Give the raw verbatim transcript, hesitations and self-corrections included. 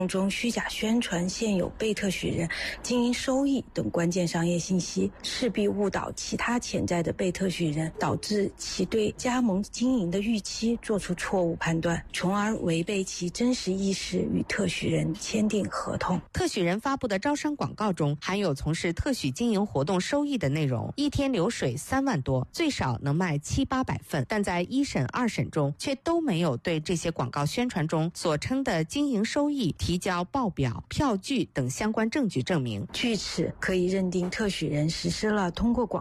中虚假宣传现有被特许人经营收益等关键商业信息，势必误导其他潜在的被特许人，导致其对加盟经营的预期做出错误判断，从而违背其真实意识与特许人签订合同。 特许人发布的招商广告中含有从事特许经营活动收益的内容，一天流水三万多，最少能卖七八百份，但在一审、二审中却都没有对这些广告宣传中所称的经营收益提交报表、票据等相关证据证明。 据此可以认定特许人实施了通过广